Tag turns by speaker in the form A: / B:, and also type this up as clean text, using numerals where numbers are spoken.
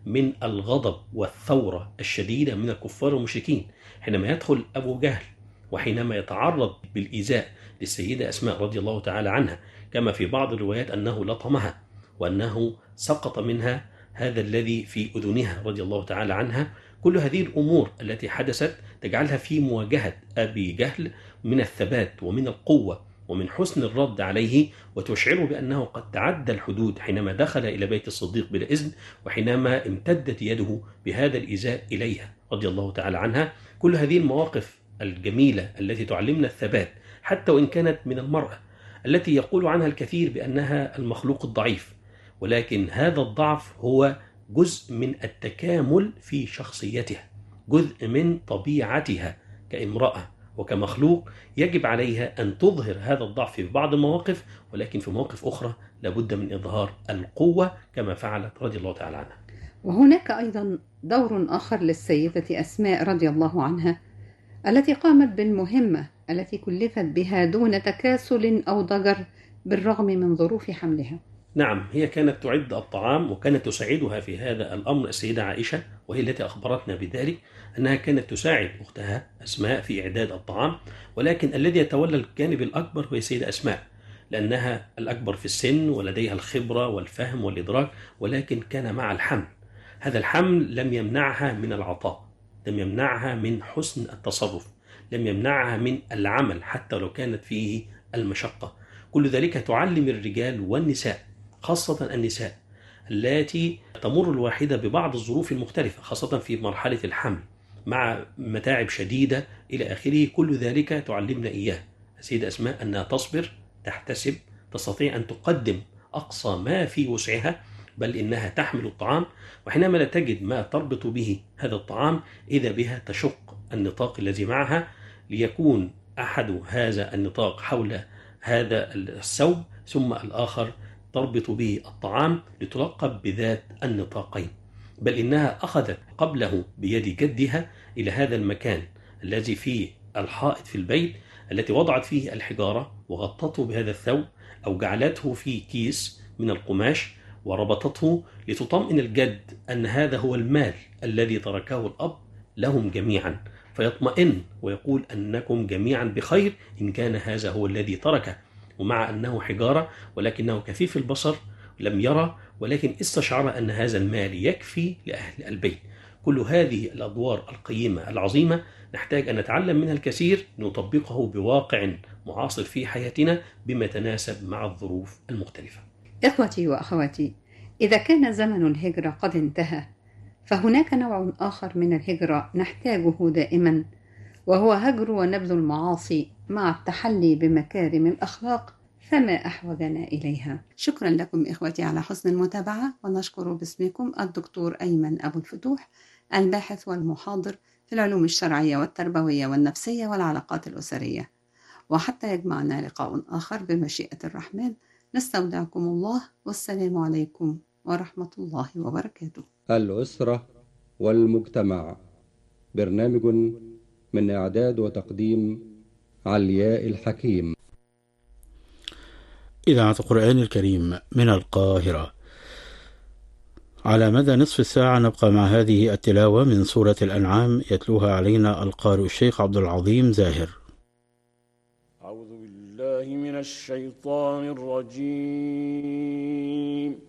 A: من الغضب والثورة الشديدة من الكفار والمشركين حينما يدخل أبو جهل وحينما يتعرض بالإيذاء للسيدة أسماء رضي الله تعالى عنها، كما في بعض الروايات أنه لطمها وأنه سقط منها هذا الذي في أذنها رضي الله تعالى عنها. كل هذه الأمور التي حدثت تجعلها في مواجهة أبي جهل من الثبات ومن القوة ومن حسن الرد عليه، وتشعره بأنه قد تعدى الحدود حينما دخل إلى بيت الصديق بلا إذن، وحينما امتدت يده بهذا الإيذاء إليها رضي الله تعالى عنها. كل هذه المواقف الجميلة التي تعلمنا الثبات، حتى وإن كانت من المرأة التي يقول عنها الكثير بأنها المخلوق الضعيف، ولكن هذا الضعف هو جزء من التكامل في شخصيتها، جزء من طبيعتها كامرأة وكمخلوق. يجب عليها أن تظهر هذا الضعف في بعض المواقف، ولكن في مواقف أخرى لابد من إظهار القوة كما فعلت رضي الله تعالى عنها.
B: وهناك أيضا دور آخر للسيدة أسماء رضي الله عنها التي قامت بالمهمة التي كلفت بها دون تكاسل أو ضجر بالرغم من ظروف حملها.
A: نعم، هي كانت تعد الطعام وكانت تساعدها في هذا الأمر السيدة عائشة، وهي التي أخبرتنا بذلك أنها كانت تساعد أختها أسماء في إعداد الطعام، ولكن الذي يتولى الجانب الأكبر هو السيدة أسماء، لأنها الأكبر في السن ولديها الخبرة والفهم والإدراك، ولكن كان مع الحمل. هذا الحمل لم يمنعها من العطاء، لم يمنعها من حسن التصرف، لم يمنعها من العمل حتى لو كانت فيه المشقة. كل ذلك تعلم الرجال والنساء، خاصة النساء التي تمر الواحدة ببعض الظروف المختلفة، خاصة في مرحلة الحمل مع متاعب شديدة إلى آخره. كل ذلك تعلمنا إياه السيدة أسماء، أنها تصبر، تحتسب، تستطيع أن تقدم أقصى ما في وسعها، بل إنها تحمل الطعام، وحينما لا تجد ما تربط به هذا الطعام إذا بها تشق النطاق الذي معها ليكون أحد هذا النطاق حول هذا الثوب، ثم الآخر تربط به الطعام لتلقب بذات النطاقين. بل إنها أخذت قبله بيد جدها إلى هذا المكان الذي فيه الحائط في البيت التي وضعت فيه الحجارة وغطته بهذا الثوب، أو جعلته في كيس من القماش وربطته لتطمئن الجد أن هذا هو المال الذي تركه الأب لهم جميعا، فيطمئن ويقول أنكم جميعا بخير إن كان هذا هو الذي تركه. ومع أنه حجارة ولكنه كثيف البصر لم يرى، ولكن استشعر أن هذا المال يكفي لأهل البيت. كل هذه الأدوار القيمة العظيمة نحتاج أن نتعلم منها الكثير، نطبقه بواقع معاصر في حياتنا بما يتناسب مع الظروف المختلفة.
B: إخوتي وأخواتي، إذا كان زمن الهجرة قد انتهى، فهناك نوع آخر من الهجرة نحتاجه دائما، وهو هجر ونبذ المعاصي مع التحلي بمكارم الأخلاق، فما أحوجنا إليها. شكرا لكم إخوتي على حسن المتابعة، ونشكر باسمكم الدكتور أيمن أبو الفتوح، الباحث والمحاضر في العلوم الشرعية والتربوية والنفسية والعلاقات الأسرية. وحتى يجمعنا لقاء آخر بمشيئة الرحمن، نستودعكم الله، والسلام عليكم ورحمة الله وبركاته.
C: الأسرة والمجتمع، برنامج من إعداد وتقديم علياء الحكيم.
D: إذاعة القرآن الكريم من القاهرة. على مدى نصف الساعة نبقى مع هذه التلاوة من سورة الأنعام، يتلوها علينا القارئ الشيخ عبد العظيم زاهر.
E: أعوذ بالله من الشيطان الرجيم.